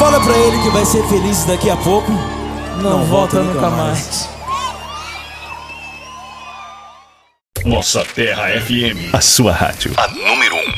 Fala pra ele que vai ser feliz daqui a pouco. Não volta nunca mais. Nossa Terra FM. A sua rádio. A número 1.